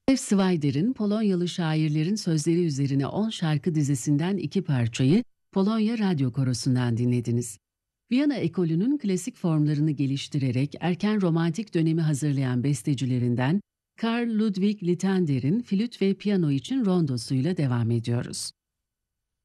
Lev Svyder'in Polonyalı şairlerin sözleri üzerine 10 şarkı dizisinden 2 parçayı Polonya Radyo Korosu'ndan dinlediniz. Viyana ekolünün klasik formlarını geliştirerek erken romantik dönemi hazırlayan bestecilerinden Carl Ludwig Littender'in flüt ve piyano için rondosuyla devam ediyoruz.